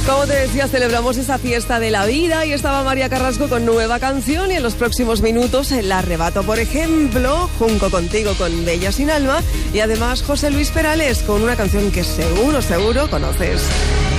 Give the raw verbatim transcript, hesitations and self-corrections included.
Como te decía, celebramos esa fiesta de la vida y estaba María Carrasco con nueva canción y en los próximos minutos el arrebato, por ejemplo, Junco contigo con Bella sin alma y además José Luis Perales con una canción que seguro, seguro conoces.